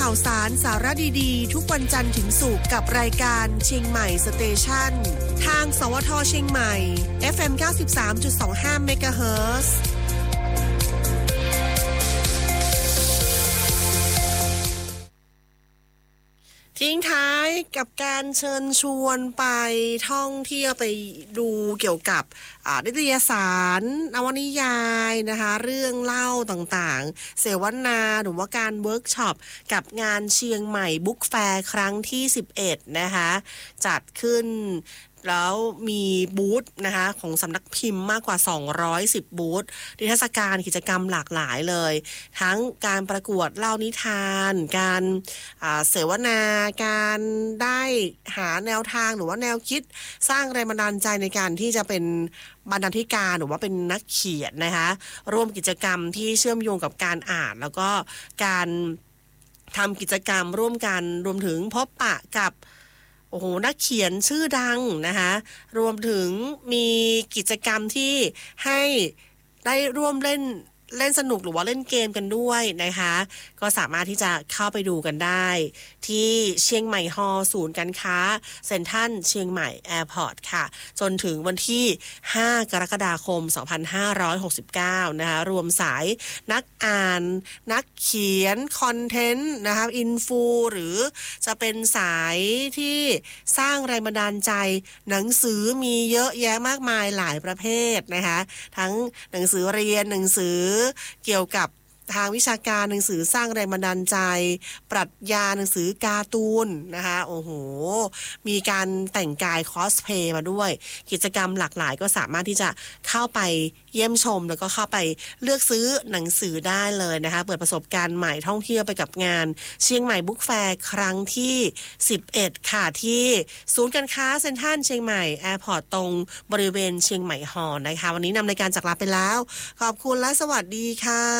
ข่าวสารสาระดีๆทุกวันจันทร์ถึงศุกร์กับรายการเชียงใหม่สเตชันทางสวทเชียงใหม่ FM 93.25 เมกะเฮิรตซ์ ทิ้งท้ายกับการเชิญชวนไปท่องเที่ยวไปดูเกี่ยวกับนิตยสารนวนิยายนะคะเรื่องเล่าต่างๆเสวนาหรือว่าการเวิร์กช็อปกับงานเชียงใหม่บุ๊กแฟร์ครั้งที่11นะคะจัดขึ้นแล้วมีบูธนะคะของสำนักพิมพ์มากกว่า210บูธนิทรรศการกิจกรรมหลากหลายเลยทั้งการประกวดเล่านิทานการเสวนาการได้หาแนวทางหรือว่าแนวคิดสร้างแรงบันดาลใจในการที่จะเป็นบรรณาธิการหรือว่าเป็นนักเขียนนะคะร่วมกิจกรรมที่เชื่อมโยงกับการอ่านแล้วก็การทำกิจกรรมร่วมกันรวมถึงพบปะกับนักเขียนชื่อดังนะคะรวมถึงมีกิจกรรมที่ให้ได้ร่วมเล่นสนุกหรือว่าเล่นเกมกันด้วยนะคะก็สามารถที่จะเข้าไปดูกันได้ที่เชียงใหม่ฮอลล์ศูนย์การค้าเซ็นทรัลเชียงใหม่แอร์พอร์ตค่ะจนถึงวันที่5กรกฎาคม2569นะคะรวมสายนักอ่านนักเขียนคอนเทนต์นะคะอินฟูหรือจะเป็นสายที่สร้างแรงบันดาลใจหนังสือมีเยอะแยะมากมายหลายประเภทนะคะทั้งหนังสือเรียนหนังสือเกี่ยวกับทางวิชาการหนังสือสร้างแรงบันดาลใจปรัชญาหนังสือการ์ตูนนะคะโอ้โหมีการแต่งกายคอสเพลย์มาด้วยกิจกรรมหลากหลายก็สามารถที่จะเข้าไปเยี่ยมชมแล้วก็เข้าไปเลือกซื้อหนังสือได้เลยนะคะเปิดประสบการณ์ใหม่ท่องเที่ยวไปกับงานเชียงใหม่บุ๊กแฟร์ครั้งที่11ค่ะที่ศูนย์การค้าเซ็นทรัลเชียงใหม่แอร์พอร์ตตรงบริเวณเชียงใหม่ฮอลล์นะคะวันนี้นำรายการจากลาไปแล้วขอบคุณและสวัสดีค่ะ